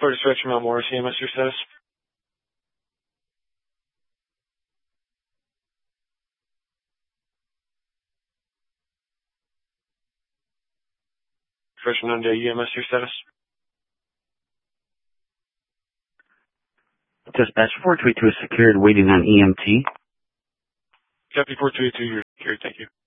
For dispatcher Mount Morris, EMS, your status? Dispatcher Nunde, EMS, your status? Dispatch 422 is secured, waiting on EMT. Copy 422, you're secured, thank you.